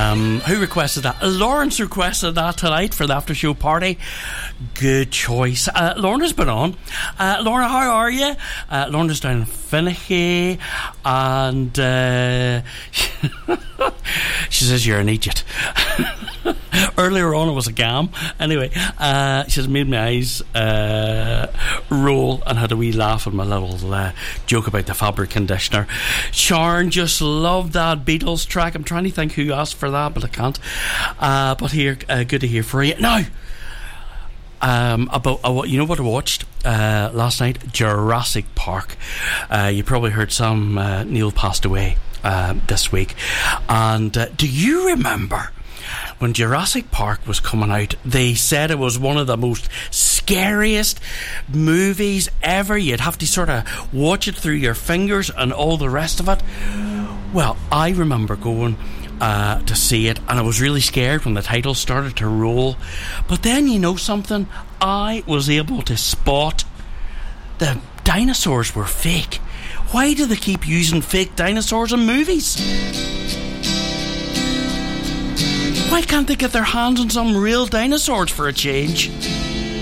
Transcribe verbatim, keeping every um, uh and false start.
Um, who requested that? Lawrence requested that tonight for the after show party. Good choice. Uh, Lorna's been on. Uh, Lorna, how are you? Uh, Lorna's down in Finnehy, and uh, she says you're an idiot. Earlier on it was a gam. Anyway, uh, she says made my eyes uh, roll and had a wee laugh at my little uh, joke about the fabric conditioner. Sharon just loved that Beatles track. I'm trying to think who asked for that, but I can't. Uh, but here, uh, good to hear from you. Now, Um, about uh, you know what I watched uh, last night? Jurassic Park. Uh, you probably heard some. Uh, Neil passed away uh, this week, and uh, do you remember when Jurassic Park was coming out? They said it was one of the most scariest movies ever. You'd have to sort of watch it through your fingers and all the rest of it. Well, I remember going Uh, to see it, and I was really scared when the title started to roll. But then, you know something, I was able to spot the dinosaurs were fake. Why do they keep using fake dinosaurs in movies? Why can't they get their hands on some real dinosaurs for a change?